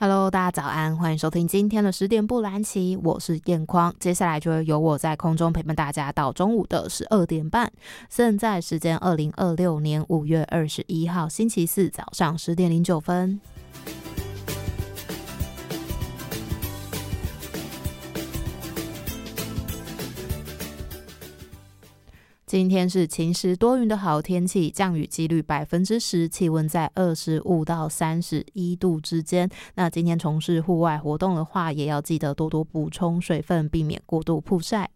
Hello， 大家早安，欢迎收听今天的10点不蓝旗，我是燕匡。接下来就会由我在空中陪伴大家到中午的12点半。现在时间2026年5月21号星期四早上10点09分。今天是晴时多云的好天气，降雨几率10%，气温在25到31度之间。那今天从事户外活动的话，也要记得多多补充水分，避免过度曝晒。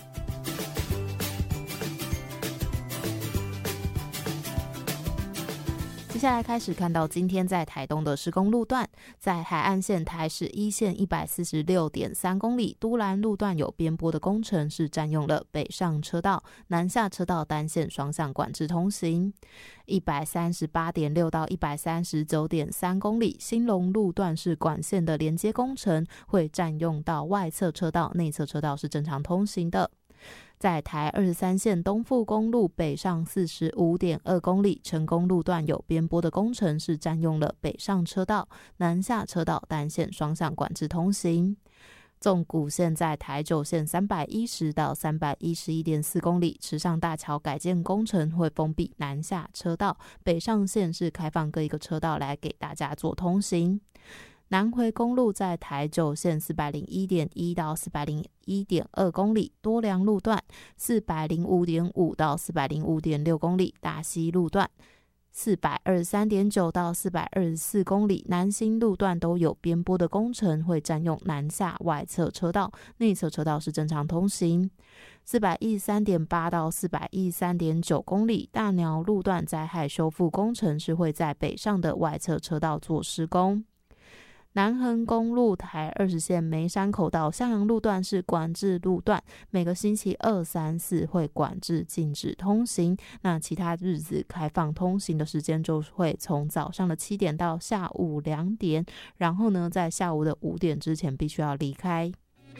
接下来开始看到今天在台东的施工路段，在海岸线台十一线 146.3 公里，都兰路段有边坡的工程，是占用了北上车道、南下车道单线双向管制通行。138.6 到 139.3 公里，兴隆路段是管线的连接工程，会占用到外侧车道，内侧车道是正常通行的。在台23线东富公路北上 45.2 公里，成功路段有边坡的工程，是占用了北上车道、南下车道单线双向管制通行。纵谷线在台9线310到 311.4 公里，池上大桥改建工程会封闭南下车道，北上线是开放各一个车道来给大家做通行。南回公路在台9线 401.1 到 401.2 公里，多良路段 405.5 到 405.6 公里，大溪路段 423.9 到 424 公里，南新路段都有边坡的工程，会占用南下外侧车道，内侧车道是正常通行。413.8 到 413.9 公里，大鸟路段灾害修复工程是会在北上的外侧车道做施工。南横公路台20线梅山口到向阳路段是管制路段，每个星期2、3、4会管制禁止通行，那其他日子开放通行的时间就会从早上的7点到下午2点，然后呢在下午的5点之前必须要离开。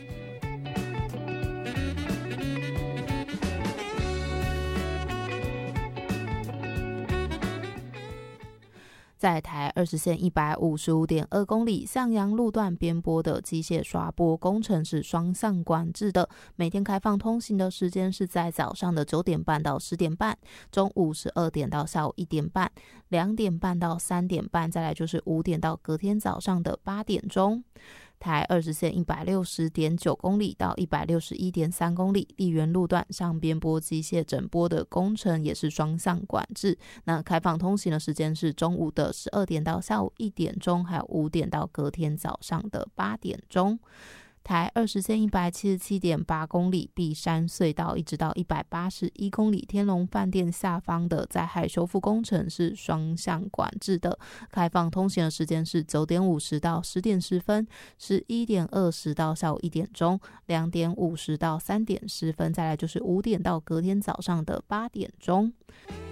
在台20线 155.2 公里，向阳路段边坡的机械刷坡工程是双向管制的，每天开放通行的时间是在早上的9点半到10点半，中午12点到下午1点半，2点半到3点半，再来就是5点到隔天早上的8点钟。台20线 160.9 公里到 161.3 公里，丽园路段上边坡机械整坡的工程也是双向管制，那开放通行的时间是中午的12点到下午1点钟，还有5点到隔天早上的8点钟。台20线 177.8 公里，碧山隧道一直到181公里，天龙饭店下方的灾害修复工程是双向管制的，开放通行的时间是9点50到10点10分，11点20到下午1点钟，2点50到3点10分，再来就是5点到隔天早上的8点钟。